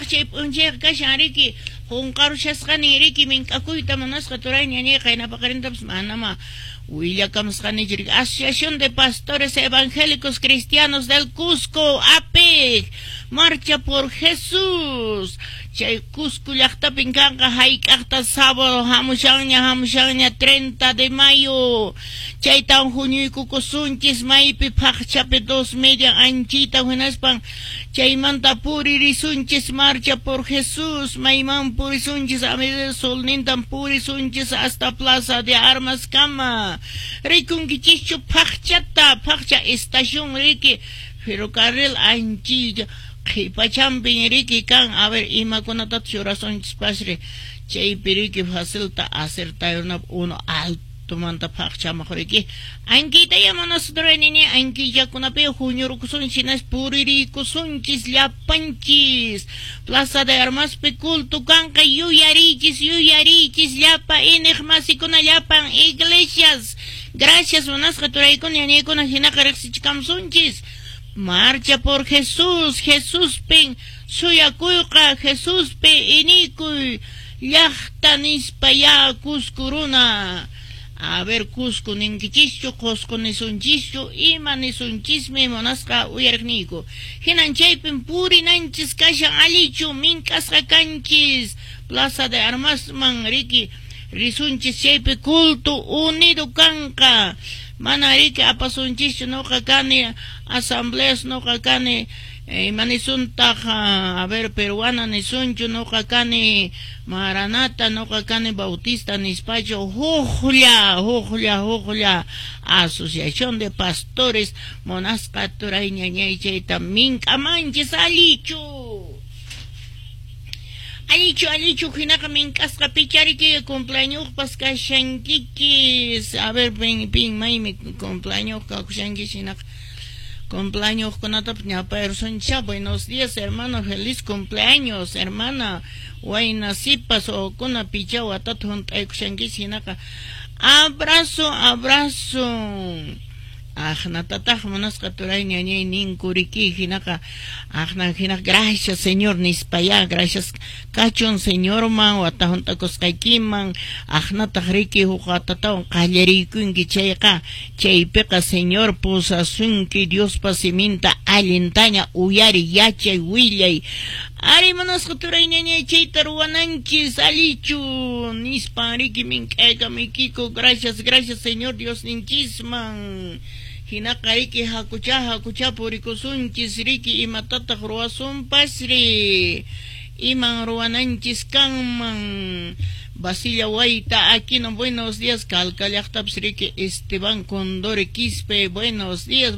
chay punchayqa kashan riki qunqarushasqani riki mink'akuyta munasqa turay ñañay qaynapaqarintapas manama willakamusqanichik Asociación de Pastores Evangélicos Cristianos del Cusco APEC Marcha por Jesús chay Cusco llaqtapin kanqa hayk'aqta sábado hamushanña 30 de mayo chaytawan juniyku kusunchis maypi phaqchapi 2 media anchita hinaspan chaymanta puririsunchis Marcha por Jesús mayman purisunchis Avenida Solnintan purisunchis hasta Plaza de Armas kama rikunkichikchu phaqcha estación riki ferrocarril anchilla qhipachanpin riki kan a ver imakunatatas churasonchis pasri chaypi riki facilta acertar uno alto manta phaqchamaq riki ankita yamanasudranini ankillakunapi huñurukusunchinas puririkusunchis llapanchis Plaza de Armaspi culto kanqa yuyarichis llapa iniq masikuna llapan iglesias gracias munasqa turaykuna ñañaykuna hinaqa riqsichikamsunchis Marcha por Jesús Jesuspin suyakuyqa Jesuspi inikuy llaqta nispaya Cuscuruna a ver Cusco ninkichischu Cusco nisunchishchu ima nisunchismi munasqa uyarqniku hinan chaypin purinanchis kashan alichu mink'asqa kanchis Plaza de Armasman riki risunchis chaypi culto unido kanqa mana riki apasunchishchu nuqa kani asambleas nuqa kani manisuntaq a ver peruana nisunchu nuqa kani Maranata nuqa kani Bautista nispachu huklla Asociación de Pastores munasqa turay ñañay chayta mink'amanchis alichu hinaqa mink'asqa pichariki cumpleaños kashankikis a ver pin maymi cumpleaños kakushankis hinaqa cumpleaños kunatapas ñapayrusonchá buenos días hermano feliz cumpleaños hermana waynasipas o kuna picha watata hunt'aykushankis hinaqa abrazo ajnatataq munasqa turay ñañay ninkuriki hinaqa gracias señor nispaya gracias kachun señorman wata hunt'akusqaykiman ajnataq riki huqatatawan qallariykunki chayqa chaypiqa señor pusasunki Diospa siminta allintaña uyari yachay willay ari munasqa turay ñañay chayta ruwananchis alichu nispan riki mink'ayqa mikiku gracias señor Dios ninchisman hinaqa riki hakucha purikusunchis riki imatataq ruwasunpasri iman ruwananchis kanman Basilia Guaita Aquino buenos días Calca llaqtapas riki Esteban Condore Quispe buenos días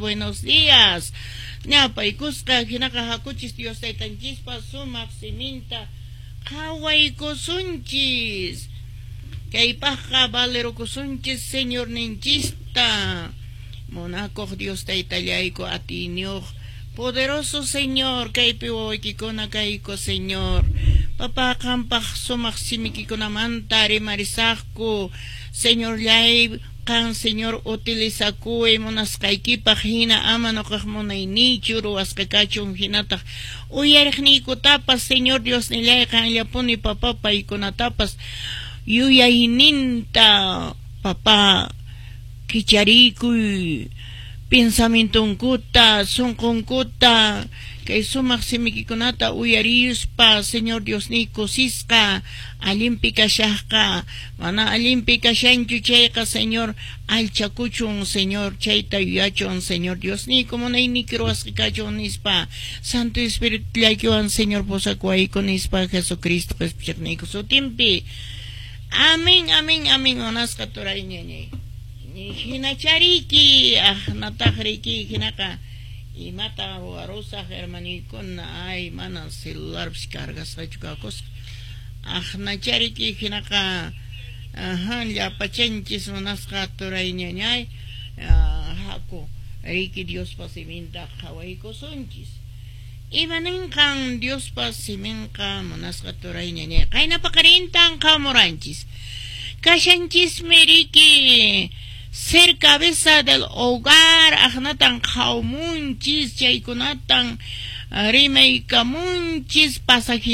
ñapaykusqa hinaqa hakuchis Dios taytanchispa sumaq siminta qhawaykusunchis kaypaqqa valerukusunchis señor ninchista munakuq Dios taytallayku atiniuq poderoso señor kaypi wawaykikuna kayku señor papa qampaq sumaq simikikunamanta rimarisaqku señor llay kan señor utilizakuy munasqaykipaq hina ama nuqaq munaynichu ruwasqa kachun hinataq uyariqniykutapas señor Dios nillay qanllapuni papa paykunatapas yuyayninta papa kicharikuy pensamientunkuta sunqunkuta kay sumaq simikikunata uyariyuspa señor Dios nikusisqa allimpi kashaqqa mana allimpi kashanchu chayqa señor alchakuchun señor chayta yuyachun señor Dios niku munayniku ruwasqa kachun nispa Santo Espíritu llaykiwan señor pusakuwayku nispa Jesucristo qhichaqniku sutinpi amén munasqa turay ñañay hinachariki ajnataq riki hinaqa imata ruwarusaq hermanikuna ay mana celularpis cargasqachu kakusqa ajnachariki hinaqa llapachanchis munasqa turay ñañay haku riki Diospa siminta qhawaykusunchis imaninqan Diospa siminqa munasqa turay ñañay qaynapaqarintan qhamuranchis kashanchismi riki ser cabeza del hogar ajnatan qhawmunchis chaykunatan rimaykamunchis